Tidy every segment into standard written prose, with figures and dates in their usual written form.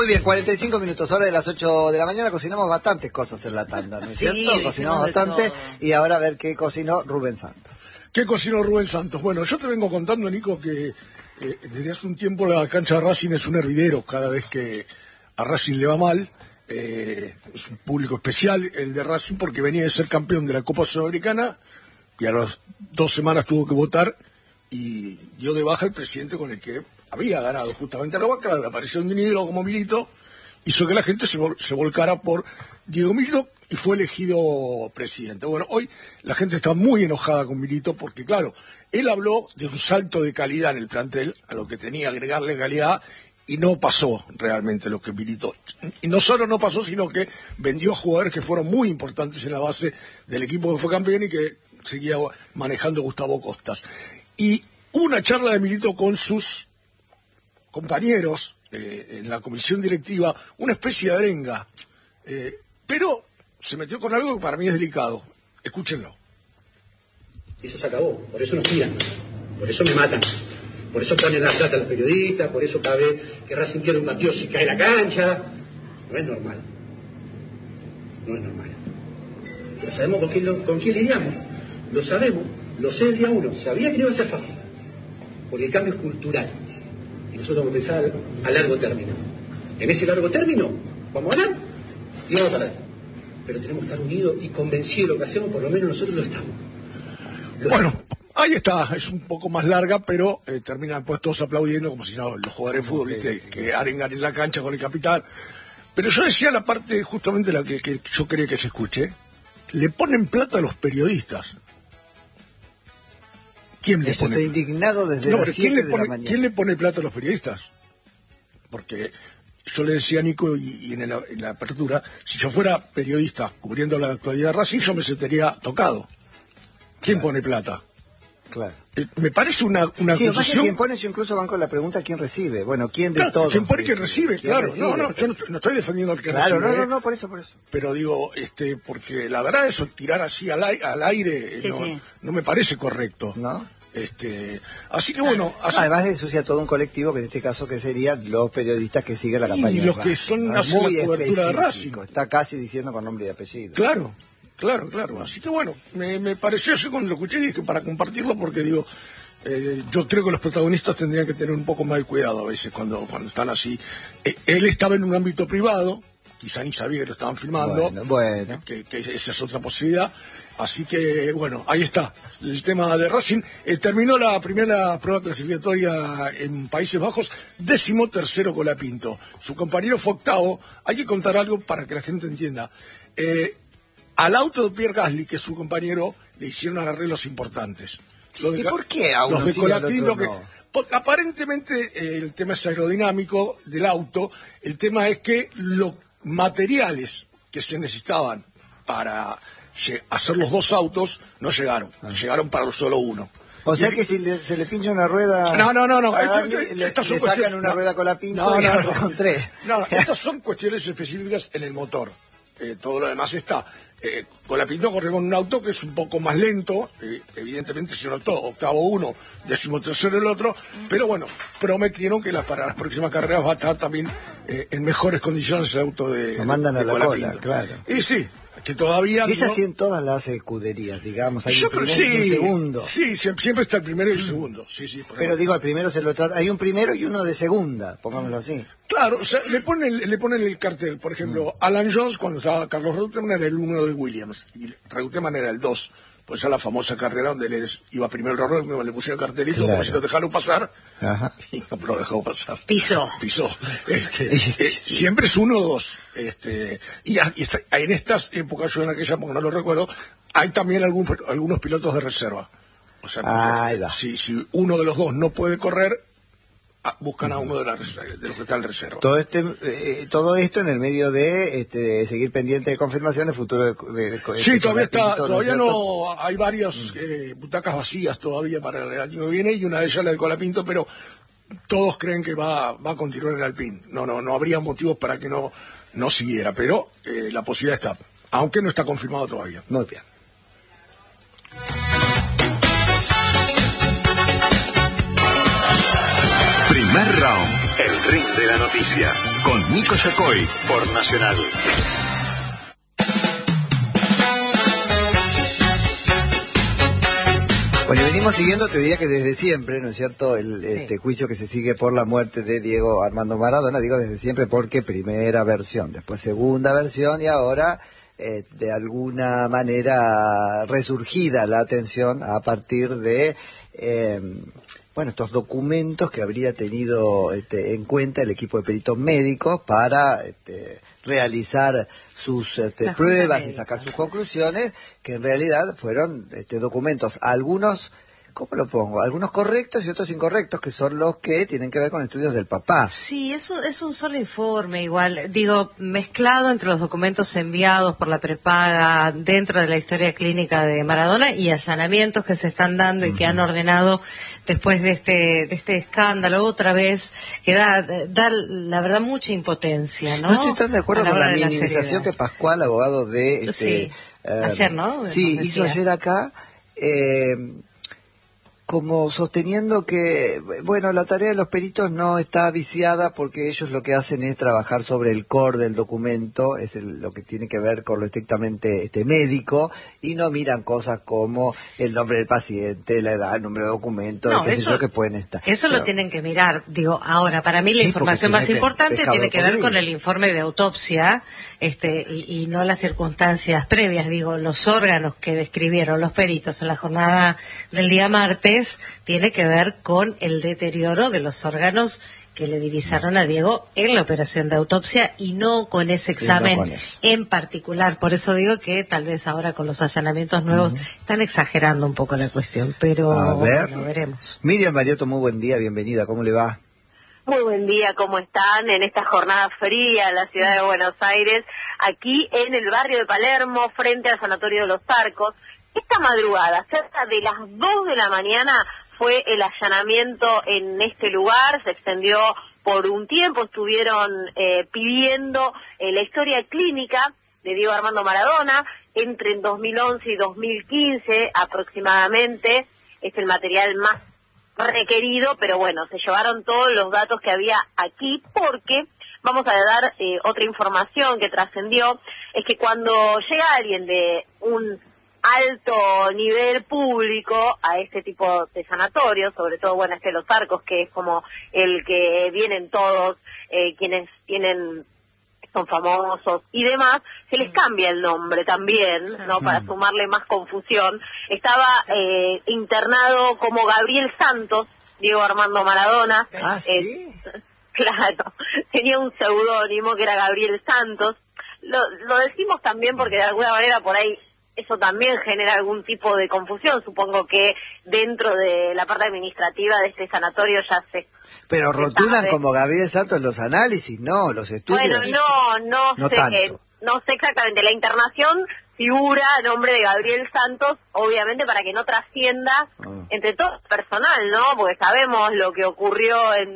bien, 45 minutos, hora de las 8 de la mañana. Cocinamos bastantes cosas en la tanda, ¿no es cierto? Cocinamos bastante y ahora a ver qué cocinó Rubén Santos. ¿Qué cocinó Rubén Santos? Bueno, yo te vengo contando, Nico, que desde hace un tiempo la cancha de Racing es un hervidero cada vez que a Racing le va mal. Es un público especial el de Racing porque venía de ser campeón de la Copa Sudamericana y a las 2 semanas tuvo que votar y dio de baja el presidente con el que había ganado justamente la Boca. La aparición de un ídolo como Milito hizo que la gente se volcara por Diego Milito y fue elegido presidente. Bueno, hoy la gente está muy enojada con Milito porque, claro, él habló de un salto de calidad en el plantel, a lo que tenía que agregarle calidad, y no pasó realmente lo que Milito. Y no solo no pasó, sino que vendió jugadores que fueron muy importantes en la base del equipo que fue campeón y que seguía manejando Gustavo Costas. Y hubo una charla de Milito con sus compañeros en la comisión directiva, una especie de arenga, pero se metió con algo que para mí es delicado. Escúchenlo. Eso se acabó, por eso nos tiran, por eso me matan, por eso ponen la plata a los periodistas, por eso cada vez que Racing pierde un partido se cae la cancha. No es normal, no es normal. Pero sabemos con quién lidiamos, lo sabemos, lo sé el día uno, sabía que no iba a ser fácil, porque el cambio es cultural. Y nosotros vamos a pensar a largo término. En ese largo término vamos a ganar y vamos a perder. Pero tenemos que estar unidos y convencidos de lo que hacemos, por lo menos nosotros lo estamos. Bueno, ahí está, es un poco más larga, pero terminan pues todos aplaudiendo como si no los jugadores de fútbol, ¿viste? Que arengan en la cancha con el capitán. Pero yo decía la parte justamente la que yo quería que se escuche. Le ponen plata a los periodistas. ¿Quién le pone? Estoy indignado desde las 7 de la mañana. ¿Quién le pone plata a los periodistas? Porque yo le decía a Nico y en la apertura, si yo fuera periodista cubriendo la actualidad de Racing, yo me sentiría tocado. ¿Quién pone plata? Claro. Me parece una sí, acusación... ¿quién pone? Yo incluso van con la pregunta ¿quién recibe? Bueno, ¿quién de todos? ¿Quién pone que recibe? Claro, recibe? No, yo no estoy defendiendo al que claro, recibe. No, por eso. Pero digo, porque la verdad eso, tirar así al aire, no me parece correcto. ¿No? Así que bueno... Además ensucia todo un colectivo, que en este caso que serían los periodistas que siguen la campaña. Y los que son hacen la cobertura de Racing. Está casi diciendo con nombre y apellido. Claro. Así que bueno, me pareció eso cuando lo escuché y dije para compartirlo porque digo, yo creo que los protagonistas tendrían que tener un poco más de cuidado a veces cuando están así. Él estaba en un ámbito privado, quizá ni sabía que lo estaban filmando, bueno. Que esa es otra posibilidad. Así que bueno, ahí está el tema de Racing. Terminó la primera prueba clasificatoria en Países Bajos, 13º Colapinto. Su compañero fue 8º. Hay que contar algo para que la gente entienda. Al auto de Pierre Gasly, que es su compañero, le hicieron arreglos importantes. ¿Y por qué a uno los de sí, al Colapinto otro no? Porque aparentemente el tema es aerodinámico del auto. El tema es que los materiales que se necesitaban para hacer los 2 autos no llegaron. Llegaron para solo uno. O sea que si se le pincha una rueda... No. Le sacan una rueda Colapinto y otro con 3. No, estas son cuestiones específicas en el motor. Todo lo demás está. Colapinto corre con un auto que es un poco más lento, evidentemente se notó, 8º uno, 13º el otro, pero bueno, prometieron que para las próximas carreras va a estar también en mejores condiciones el auto de Lo mandan a la Colapinto. cola, claro. Y sí, que todavía... Y es así en todas las escuderías, digamos, hay Yo un creo primero y un segundo. Sí, siempre está el primero y el segundo. Sí, pero digo, al primero se lo trata, hay un primero y uno de segunda, pongámoslo así. Claro, o sea, le ponen el cartel, por ejemplo, Alan Jones cuando estaba Carlos Reutemann era el 1 de Williams, y Reutemann era el 2, pues esa la famosa carrera donde iba primero el Reutemann, le pusieron el cartelito, como si no dejaron pasar, ajá, y no lo dejó pasar. Pisó. Siempre es 1 o 2, y en estas épocas, yo en aquella época no lo recuerdo, hay también algunos pilotos de reserva. O sea, si uno de los 2 no puede correr, buscan a uno de los que están en reserva. Todo esto en el medio de seguir pendiente de confirmaciones, futuro de sí, todavía no hay varias butacas vacías todavía para el año que viene y una de ellas la de Colapinto, pero todos creen que va a continuar en el Alpine. No habría motivos para que no siguiera, pero la posibilidad está, aunque no está confirmado todavía. Muy bien. Primer round, el El Ring de la Noticia, con Nico Yacoy, por Nacional. Bueno, venimos siguiendo, te diría que desde siempre, ¿no es cierto?, este juicio que se sigue por la muerte de Diego Armando Maradona. Digo desde siempre porque primera versión, después segunda versión y ahora de alguna manera resurgida la atención a partir de estos documentos que habría tenido en cuenta el equipo de peritos médicos para realizar sus pruebas y sacar sus conclusiones, que en realidad fueron documentos, algunos, ¿cómo lo pongo? Algunos correctos y otros incorrectos, que son los que tienen que ver con estudios del papá. Sí, eso es un solo informe, igual, digo, mezclado entre los documentos enviados por la prepaga dentro de la historia clínica de Maradona y allanamientos que se están dando y que han ordenado después de este escándalo otra vez, que da la verdad mucha impotencia, ¿no? No estoy tan de acuerdo con la minimización que Pascual, abogado de... ayer, ¿no? Sí, hizo ayer acá... como sosteniendo que, bueno, la tarea de los peritos no está viciada porque ellos lo que hacen es trabajar sobre el core del documento, es lo que tiene que ver con lo estrictamente médico, y no miran cosas como el nombre del paciente, la edad, el número de documento, qué sé yo, que pueden estar. Eso lo tienen que mirar. Digo, ahora, para mí la información más importante tiene que ver con el informe de autopsia, y no las circunstancias previas. Digo, los órganos que describieron los peritos en la jornada del día martes tiene que ver con el deterioro de los órganos que le divisaron a Diego en la operación de autopsia y no con ese examen en particular. Por eso digo que tal vez ahora con los allanamientos nuevos están exagerando un poco la cuestión, pero bueno, veremos. Miriam Mariotto, muy buen día, bienvenida, ¿cómo le va? Muy buen día, ¿cómo están? En esta jornada fría en la ciudad de Buenos Aires, aquí en el barrio de Palermo, frente al Sanatorio de los Arcos. Esta madrugada, cerca de las 2 de la mañana, fue el allanamiento en este lugar, se extendió por un tiempo, estuvieron pidiendo la historia clínica de Diego Armando Maradona, entre 2011 y 2015 aproximadamente, es el material más requerido, pero bueno, se llevaron todos los datos que había aquí, porque vamos a dar otra información que trascendió, es que cuando llega alguien de un alto nivel público a este tipo de sanatorios, sobre todo, bueno, Los Arcos, que es como el que vienen todos quienes son famosos y demás, se les cambia el nombre también, ¿no? Para sumarle más confusión. Estaba internado como Gabriel Santos, Diego Armando Maradona. ¿Sí? Claro, tenía un seudónimo que era Gabriel Santos. Lo decimos también porque de alguna manera por ahí eso también genera algún tipo de confusión. Supongo que dentro de la parte administrativa de este sanatorio ya se... Pero rotulan como Gabriel Santos los análisis, ¿no? Los estudios. Bueno, no sé, no sé exactamente. La internación figura a nombre de Gabriel Santos, obviamente para que no trascienda entre todo el personal, ¿no? Porque sabemos lo que ocurrió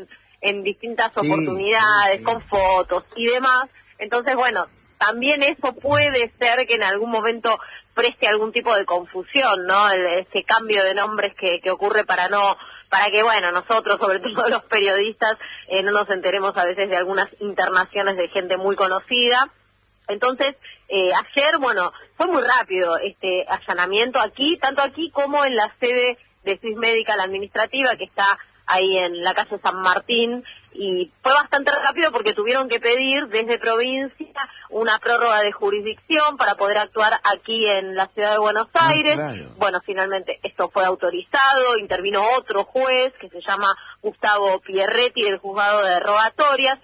en distintas oportunidades, con fotos y demás. Entonces, bueno, también eso puede ser que en algún momento preste algún tipo de confusión, ¿no? Este cambio de nombres que ocurre para que, bueno, nosotros, sobre todo los periodistas, no nos enteremos a veces de algunas internaciones de gente muy conocida. Entonces, ayer, bueno, fue muy rápido este allanamiento aquí, tanto aquí como en la sede de Swiss Medical Administrativa, que está ahí en la calle San Martín, y fue bastante rápido porque tuvieron que pedir desde provincia una prórroga de jurisdicción para poder actuar aquí en la ciudad de Buenos Aires. Claro. Bueno, finalmente esto fue autorizado, intervino otro juez que se llama Gustavo Pierretti del juzgado de rogatorias.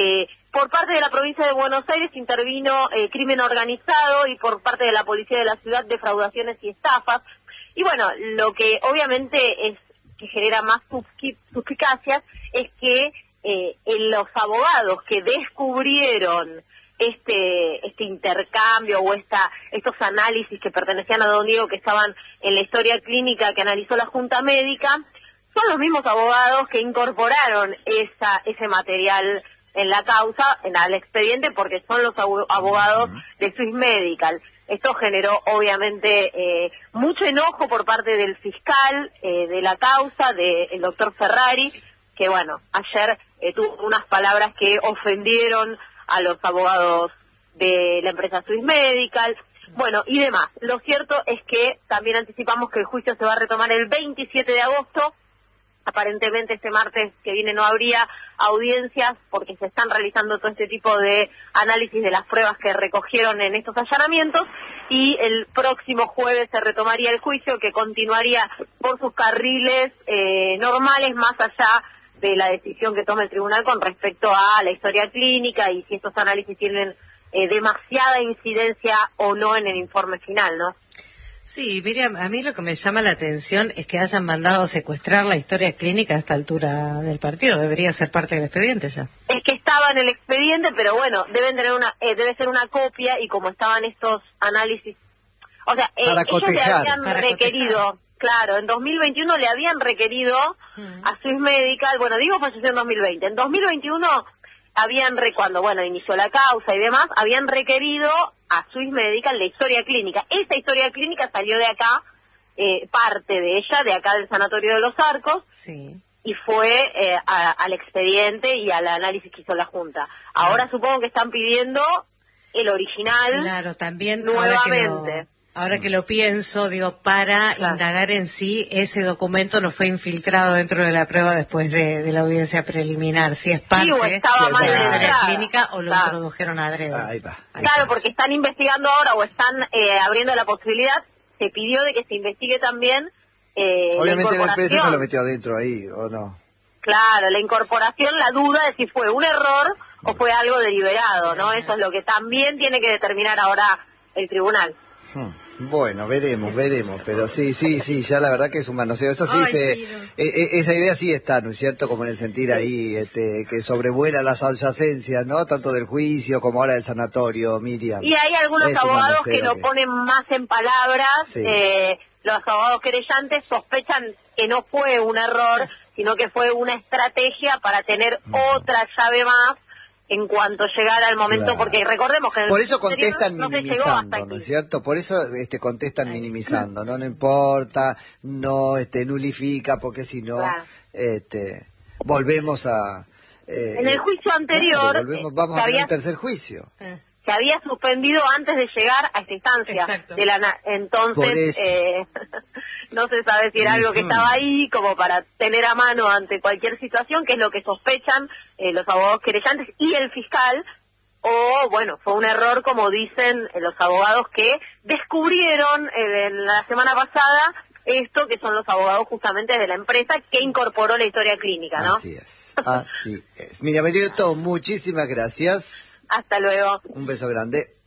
Por parte de la provincia de Buenos Aires intervino crimen organizado, y por parte de la policía de la ciudad, defraudaciones y estafas. Y bueno, lo que obviamente es que genera más suspicacias es que los abogados que descubrieron este intercambio o estos análisis que pertenecían a don Diego, que estaban en la historia clínica que analizó la Junta Médica, son los mismos abogados que incorporaron ese material en la causa, al expediente, porque son los abogados de Swiss Medical. Esto generó obviamente mucho enojo por parte del fiscal de la causa, del doctor Ferrari, que bueno, ayer tuvo unas palabras que ofendieron a los abogados de la empresa Swiss Medical, bueno, y demás. Lo cierto es que también anticipamos que el juicio se va a retomar el 27 de agosto. Aparentemente este martes que viene no habría audiencias porque se están realizando todo este tipo de análisis de las pruebas que recogieron en estos allanamientos, y el próximo jueves se retomaría el juicio, que continuaría por sus carriles normales, más allá de la decisión que tome el tribunal con respecto a la historia clínica y si estos análisis tienen demasiada incidencia o no en el informe final, ¿no? Sí, Miriam, a mí lo que me llama la atención es que hayan mandado a secuestrar la historia clínica a esta altura del partido. Debería ser parte del expediente ya. Es que estaba en el expediente, pero bueno, deben tener debe ser una copia, y como estaban estos análisis, o sea, ellos le habían requerido, claro, en 2021 le habían requerido a Swiss Medical, bueno, digo falleció en 2020, en 2021 cuando inició la causa y demás, habían requerido a Swiss Medical la historia clínica. Esa historia clínica salió de acá, parte de ella, de acá del Sanatorio de los Arcos, sí, y fue al expediente y al análisis que hizo la Junta. Ahora supongo que están pidiendo el original, claro, también nuevamente. Ahora que lo pienso, para indagar en si ese documento no fue infiltrado dentro de la prueba después de la audiencia preliminar, si es parte o estaba mal de la historia registrada. clínica o lo introdujeron adrede. Ahí va. Claro, porque están investigando ahora o están abriendo la posibilidad, se pidió de que se investigue también obviamente la la empresa se lo metió adentro ahí, ¿o no? Claro, la incorporación, la duda de si fue un error o fue algo deliberado, ¿no? Eso es lo que también tiene que determinar ahora el tribunal. Bueno, veremos, pero sí, ya la verdad que es un manoseo. Eso sí, esa idea sí está, ¿no es cierto? Como en el sentir ahí, que sobrevuela las adyacencias, ¿no? Tanto del juicio como ahora del sanatorio, Miriam. Y hay algunos abogados que lo ponen más en palabras, sí. Los abogados querellantes sospechan que no fue un error, sino que fue una estrategia para tener otra llave más en cuanto llegara el momento, porque recordemos que por eso contestan minimizando, ¿no es cierto? Por eso contestan minimizando, no importa, no nulifica, porque si no, volvemos a... en el juicio anterior... vamos a tener un tercer juicio. Se había suspendido antes de llegar a esta instancia. Exacto. Entonces, no se sabe si era algo que estaba ahí como para tener a mano ante cualquier situación, que es lo que sospechan los abogados querellantes y el fiscal, o bueno, fue un error, como dicen los abogados que descubrieron la semana pasada esto, que son los abogados justamente de la empresa que incorporó la historia clínica, ¿no? Así es. Miriam Melioto, muchísimas gracias. Hasta luego. Un beso grande.